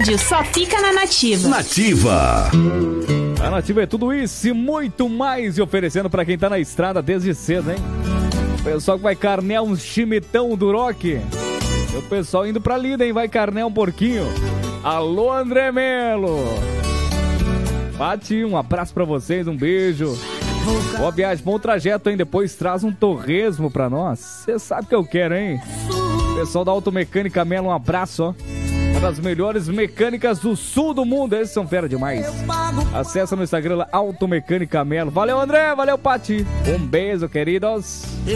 rádio só fica na Nativa. Nativa. A Nativa é tudo isso e muito mais, e oferecendo pra quem tá na estrada desde cedo, hein? O pessoal que vai carnear um chimitão do rock. E o pessoal indo pra lida, hein? Vai carnear um porquinho. Alô, André Melo. Pati, um abraço pra vocês, um beijo. Boa viagem, bom trajeto, hein? Depois traz um torresmo pra nós. Você sabe que eu quero, hein? Pessoal da Automecânica Melo, um abraço, ó. Uma das melhores mecânicas do sul do mundo. Esses são fera demais. Acessa no Instagram lá, Automecânica Melo. Valeu, André. Valeu, Pati. Um beijo, queridos.